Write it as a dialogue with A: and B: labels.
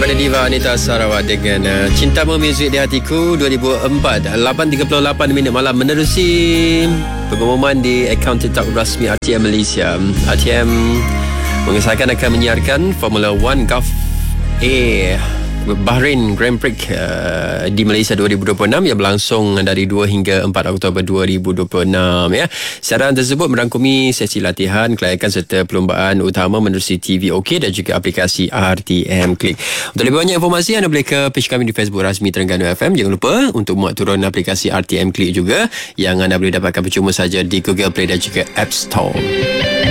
A: kepada Diva Anita Sarawak dengan Cintamu Muzik di Hatiku 2004 8.38 minit malam menerusi pengumuman di akaun TikTok rasmi RTM Malaysia. RTM mengesahkan akan menyiarkan Formula 1 Gulf A Bahrain Grand Prix di Malaysia 2026 yang berlangsung dari 2 hingga 4 Oktober 2026 ya. Siaran tersebut merangkumi sesi latihan, kelayakan serta perlombaan utama menerusi TV OK dan juga aplikasi RTM Click. Untuk lebih banyak informasi anda boleh ke page kami di Facebook rasmi Terengganu FM. Jangan lupa untuk muat turun aplikasi RTM Click juga yang anda boleh dapatkan percuma saja di Google Play dan juga App Store.